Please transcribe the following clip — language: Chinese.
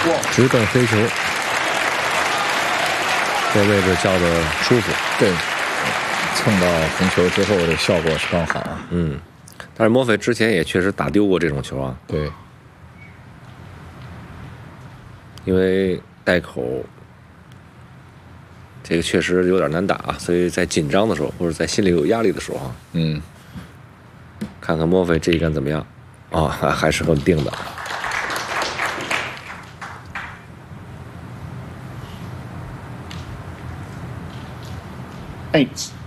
直蹬飞球，这位置叫的舒服。 对，蹭到红球之后，这效果是刚好啊。 嗯，但是莫菲之前也确实打丢过这种球啊。 对， 因为带口，这个确实有点难打，所以在紧张的时候或者在心里有压力的时候啊，看看莫菲这一杆怎么样啊，还是很定的。 8